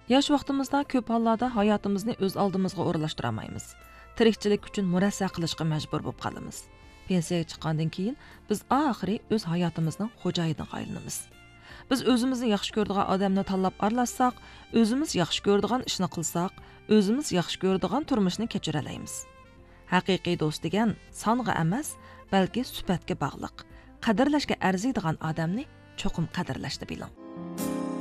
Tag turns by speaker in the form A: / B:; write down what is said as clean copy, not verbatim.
A: Yosh vaqtimizda ko'p hollarda hayotimizni o'z oldimizga o'rlashtirolmaymiz. Tirikchilik uchun murassa qilishga majbur bo'lib qolamiz. Pensiyaga chiqqandan keyin biz oxiri o'z hayotimizning xo'jayiniga aylanamiz. Biz o'zimizni yaxshi ko'radigan odamni tanlab aralashsak, o'zimiz yaxshi ko'radigan ishni qilsak, o'zimiz yaxshi ko'radigan turmushni kechiralaymiz. Haqiqiy do'st degan songa emas, balki sifatga bog'liq. Qadrlashga arziydigan odamni cho'qim qadrlashni biling.